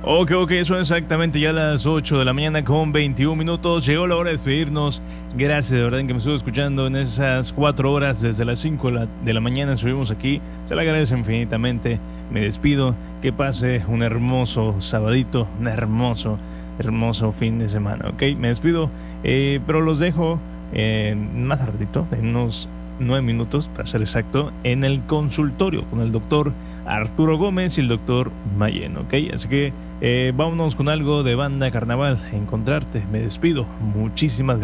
Ok, son exactamente ya las 8 de la mañana con 21 minutos. Llegó la hora de despedirnos. Gracias, de verdad, que me estuvo escuchando en esas 4 horas. Desde las 5 de la mañana estuvimos aquí. Se le agradece infinitamente. Me despido. Que pase un hermoso sabadito, un hermoso fin de semana. Ok, me despido. Pero los dejo más ratito, en unos 9 minutos, para ser exacto, en el consultorio con el doctor Arturo Gómez y el doctor Mayen, ¿ok? Así que vámonos con algo de Banda Carnaval. Encontrarte, me despido. Muchísimas gracias.